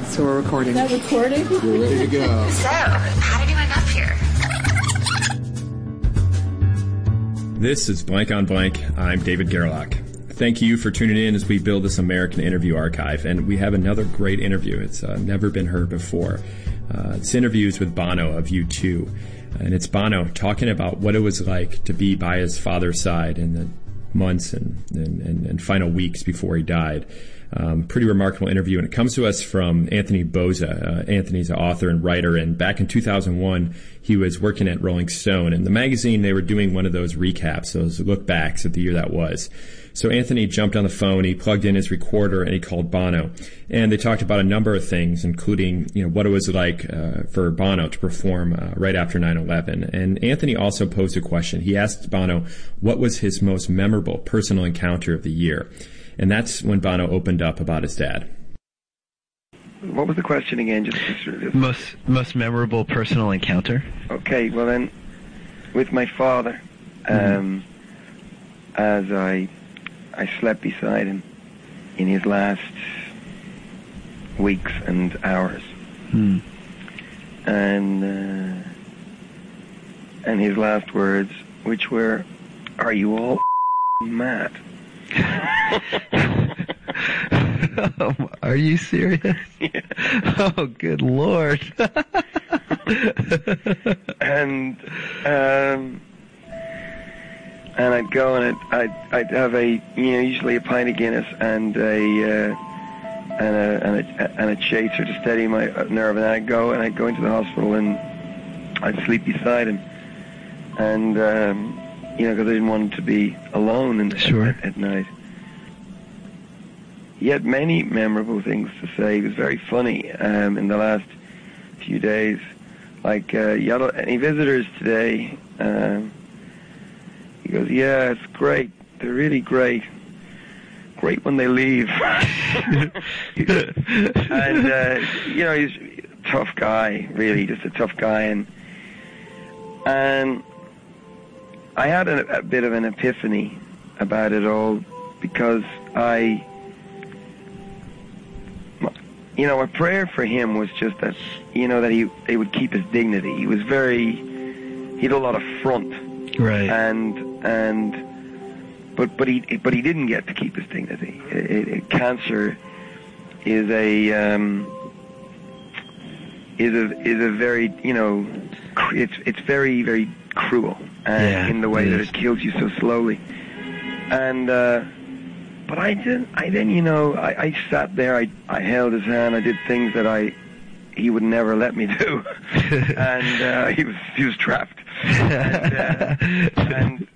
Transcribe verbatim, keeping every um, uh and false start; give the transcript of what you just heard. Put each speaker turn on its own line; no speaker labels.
So we're recording.
Is that recording?
There you go.
So, how did you end up here?
This is Blank on Blank. I'm David Gerlach. Thank you for tuning in as we build this American Interview Archive. And we have another great interview. It's uh, never been heard before. Uh, it's interviews with Bono of U two. And it's Bono talking about what it was like to be by his father's side in the months and, and, and, and final weeks before he died. Um, pretty remarkable interview, and it comes to us from Anthony Bozza. Uh, Anthony's an author and writer, and back in two thousand one, he was working at Rolling Stone. And the magazine, they were doing one of those recaps, those look-backs at the year that was. So Anthony jumped on the phone, he plugged in his recorder, and he called Bono. And they talked about a number of things, including, you know, what it was like uh, for Bono to perform uh, right after nine eleven. And Anthony also posed a question. He asked Bono what was his most memorable personal encounter of the year. And that's when Bono opened up about his dad.
What was the question again? Just, just
most most memorable personal encounter.
Okay, well then, with my father, um, mm-hmm. as I I slept beside him in his last weeks and hours,
mm.
and uh, and his last words, which were, "Are you all mad?"
Are you serious?
Yeah.
Oh, good Lord.
and um, and I'd go and I'd, I'd I'd have a you know usually a pint of Guinness and a uh, and a and a and a chaser to steady my nerve, and I'd go and I'd go into the hospital and I'd sleep beside him, and um, you know because I didn't want him to be alone and
sure.
at, at night. He had many memorable things to say. He was very funny um, in the last few days. Like, uh, you had any visitors today? Um, he goes, yeah, it's great. They're really great. Great when they leave. And, uh, you know, he's a tough guy, really, just a tough guy. And, and I had a, a bit of an epiphany about it all because I... You know, a prayer for him was just that, you know, that he, he would keep his dignity. He was very, he had a lot of front.
Right.
And, and, but, but he, but he didn't get to keep his dignity. It, it, cancer is a, um, is a, is a very, you know, it's, it's very, very cruel uh,
yeah,
in the way
it
that
is.
it kills you so slowly. And, uh, But I didn't. I then, you know, I, I sat there. I, I held his hand. I did things that I, he would never let me do, and uh, he was he was trapped. and, uh, and